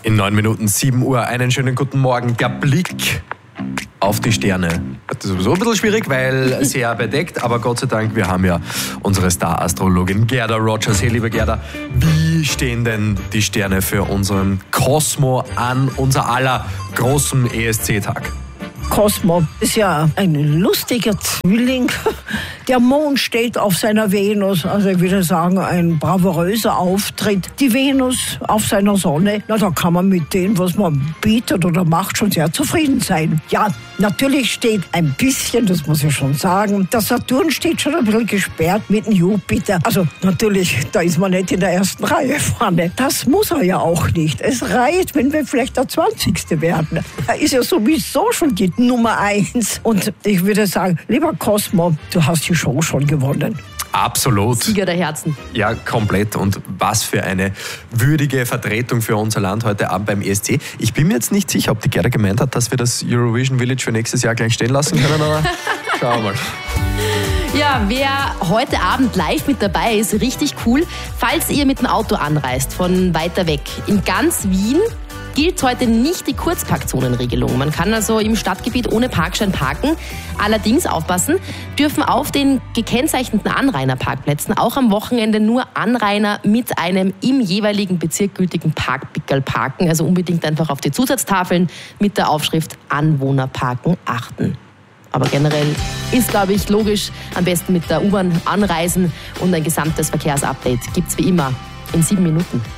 In 9 Minuten 7 Uhr. Einen schönen guten Morgen. Der Blick auf die Sterne. Das ist sowieso ein bisschen schwierig, weil sehr bedeckt, aber Gott sei Dank, wir haben ja unsere Star-Astrologin Gerda Rogers. Hey, liebe Gerda, wie stehen denn die Sterne für unseren Kosmo an unser aller großen ESC-Tag? Kosmo ist ja ein lustiger Zwilling. Der Mond steht auf seiner Venus, also ich würde sagen, ein bravouröser Auftritt. Die Venus auf seiner Sonne, na da kann man mit dem, was man bietet oder macht, schon sehr zufrieden sein. Ja, natürlich steht ein bisschen, das muss ich schon sagen, der Saturn steht schon ein bisschen gesperrt mit dem Jupiter. Also natürlich, da ist man nicht in der ersten Reihe vorne. Das muss er ja auch nicht. Es reicht, wenn wir vielleicht der 20. werden. Er ist ja sowieso schon die Nummer 1. Und ich würde sagen, lieber Kosmo, du hast die Show schon gewonnen. Absolut. Sieger der Herzen. Ja, komplett. Und was für eine würdige Vertretung für unser Land heute Abend beim ESC. Ich bin mir jetzt nicht sicher, ob die Gerda gemeint hat, dass wir das Eurovision Village für nächstes Jahr gleich stehen lassen können, aber schauen wir mal. Ja, wer heute Abend live mit dabei ist, richtig cool. Falls ihr mit dem Auto anreist, von weiter weg, in ganz Wien gilt heute nicht die Kurzparkzonenregelung. Man kann also im Stadtgebiet ohne Parkschein parken. Allerdings, aufpassen, dürfen auf den gekennzeichneten Anrainerparkplätzen auch am Wochenende nur Anrainer mit einem im jeweiligen Bezirk gültigen Parkpickerl parken. Also unbedingt einfach auf die Zusatztafeln mit der Aufschrift Anwohner parken achten. Aber generell ist, glaube ich, logisch, am besten mit der U-Bahn anreisen und ein gesamtes Verkehrsupdate gibt's wie immer in 7 Minuten.